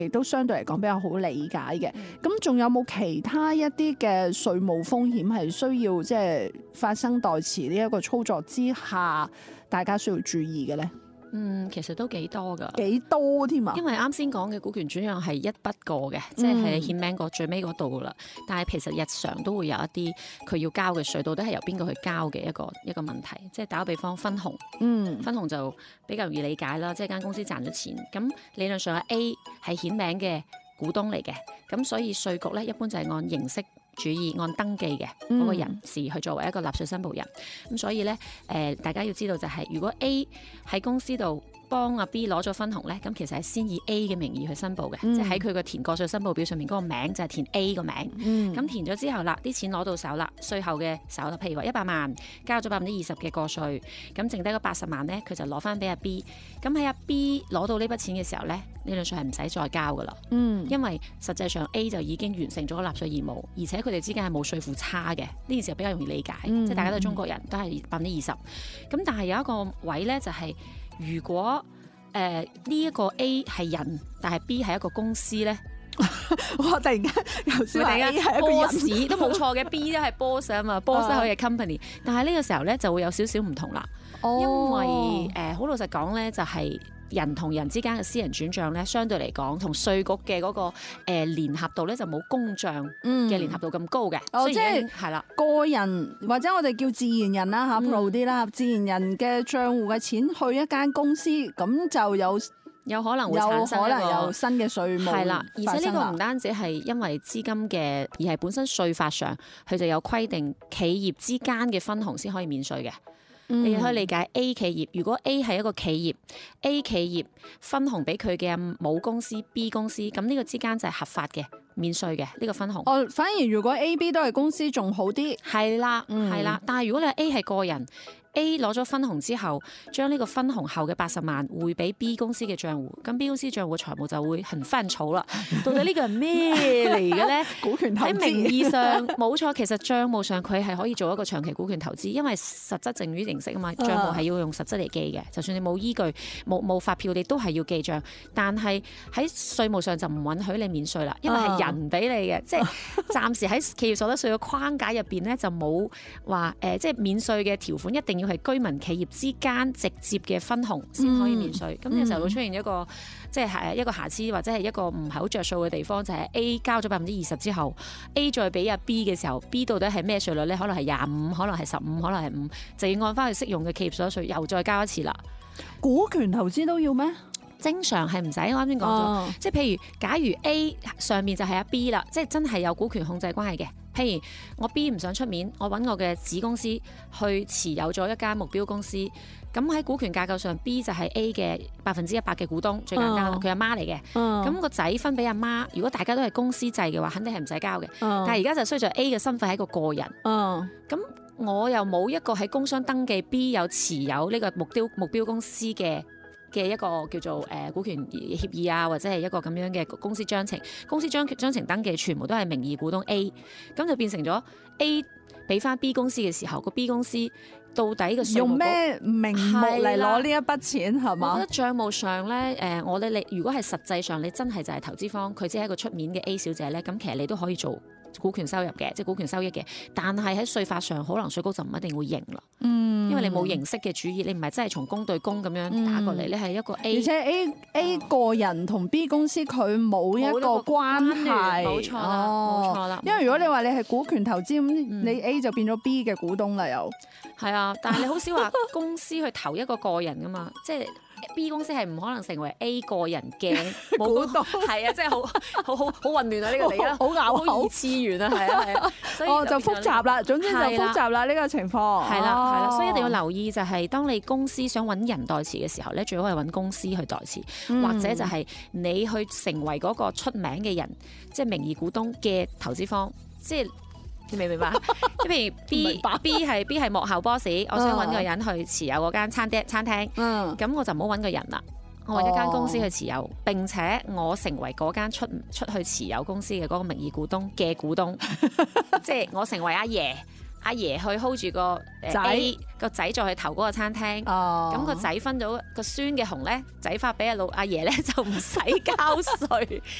亦都相對嚟講比較好理解嘅。咁仲有冇其他一啲嘅稅務風險係需要即係發生代持呢一個操作之下，大家需要注意嘅咧？ 其實都幾多㗎， 幾多添啊？ 因為啱先講嘅股權轉讓係一筆過嘅，即係欠名個最尾嗰度啦。但係其實日常都會有一啲佢要交嘅稅，到底係由邊個去交嘅一個問題。即係打個比方，分紅，分紅就比較容易理解啦。即係間公司賺咗錢，咁理論上 A 係顯名嘅股東嚟嘅，咁所以稅局咧一般就係按形式主義，按登記嘅嗰個人士去作為一個納稅申報人。咁所以咧，大家要知道就係，如果 A 喺公司度幫阿 B 攞咗分紅咧，咁其實係先以 A 嘅名義去申報嘅，即係喺佢個填個稅申報表上面嗰個名就係填 A 個名。咁填咗之後啦，啲錢攞到手啦，稅後嘅手啦，譬如話100萬，交咗20%嘅個稅，咁剩低嗰80萬咧，佢就攞翻俾阿 B。咁喺阿 B 攞到呢筆錢嘅時候咧，理論上係唔使再交噶啦。因為實際上 A 就已經完成咗個納稅義務，而且佢哋之間係冇稅負差嘅，呢件事比較容易理解。即係大家都係中國人，都係20%。咁但係有一個位咧，就係如果呢一個 A 係人，但係 B 係一個公司咧， 我突然間頭先話 A 係一個人 boss 都冇錯嘅，B 都係 boss 啊嘛，boss 可以係 company。但係呢個時候咧就會有少少唔同啦，因為好老實講咧，就係人同人之間嘅私人轉帳咧，相對嚟講同稅局嘅嗰個聯合度咧就冇公帳嘅聯合度咁高嘅。 即係係啦，個人或者我哋叫自然人啦嚇 pro 啲啦，自然人嘅帳戶嘅錢去一間公司，咁就有可能會產生有新嘅稅務。係啦， 而且呢個唔單止係因為資金嘅，而係本身稅法上佢就有規定，企業之間嘅分紅先可以免稅嘅。你可以理解 A 企業，如果 A 係一個企業 ，A 企業分紅俾佢嘅母公司 B 公司，咁呢個之間就係合法嘅免稅嘅呢個分紅。 反而如果 A、B 都係公司仲好啲。 係啦，係啦。但係如果你係 A 係個人。A 攞咗分紅之後，將呢個分紅後嘅80萬匯俾 B 公司嘅帳戶，咁 B 公司帳戶財務就會很翻草啦。到底呢個係咩嚟嘅咧？ 股權投資喺名義上冇錯，其實帳務上佢係可以做一個長期股權投資，因為實質剩餘形式啊嘛，帳務係要用實質嚟記嘅。就算你冇依據、冇發票，你都係要記帳。但係喺稅務上就唔允許你免稅啦，因為係人俾你嘅，即係暫時喺企業所得稅嘅框架入邊咧就冇話即係免稅嘅條款一定要係居民企業之間直接嘅分紅先可以免稅，咁有時候會出現一個即係一個瑕疵，或者係一個唔係好着數嘅地方，就係 A 交咗20%之後 ，A 再俾阿 B 嘅時候 ，B 到底係咩稅率咧？可能係25%，可能係15%，可能係5%，就要按翻去適用嘅企業所得稅，又再交一次啦。 股權投資都要咩？ 正常係唔使，我啱先講咗，即係譬如假如 A 上面就係阿 B 啦，即係真係有股權控制關係嘅。譬如我 B 唔想出面，我揾我嘅子公司去持有咗一間目標公司，咁喺股權架構上 B 就係 A 嘅100%嘅股東，最簡單啦，佢阿媽嚟嘅，咁個仔分俾阿媽，如果大家都係公司制嘅話，肯定係唔使交嘅。但係而家就需要 A 嘅身份係一個個人，咁我又冇一個喺工商登記 B 有持有呢個目標公司嘅一個叫做股權協議啊，或者係一個咁樣嘅公司章程，公司章程登記全部都係名義股東 A， 咁就變成咗 A 俾翻 B 公司嘅時候，個 B 公司到底嘅用咩名目嚟攞呢一筆錢係嘛？ 我覺得帳務上咧，我哋你如果係實際上你真係就係投資方，佢只係一個出面嘅 A 小姐咧，咁其實你都可以做股權收入嘅，即係股權收益嘅。但係喺稅法上，可能稅局就唔一定會認啦。因為你冇形式嘅主義，你唔係真係從公對公咁樣打過嚟，你係一個 A， 而且 A 個人同 B 公司佢冇一個關係， 冇錯啦，冇錯啦。 因為如果你話你係股權投資咁，你 A 就變咗 B 嘅股東啦，又係啊，但係你好少話公司去投一個個人噶嘛，即係 B 公司係唔可能成為 A 個人嘅股東， 係啊，即係好混亂啊！呢個嚟啦， 好拗口， 好二次元啊，係啊係啊，所以就複雜啦。總之就複雜啦呢個情況。 係啦，所以一定要留意就係，當你公司想揾人代持嘅時候咧，最好係揾公司去代持，或者就係你去成為嗰個出名嘅人，即係名義股東嘅投資方，即係。你明唔明白？即係譬如 B 係幕後 boss， 我想揾個人去持有嗰間餐廳，咁我就唔好揾個人啦，我揾一間公司去持有，並且我成為嗰間出去持有公司嘅嗰個名義股東嘅股東，即係我成為阿爺。 阿爺去 hold 住個仔 A 個仔再去投嗰個餐廳， 哦， 咁個仔分咗個孫嘅紅咧，仔發俾阿爺咧就唔使交稅。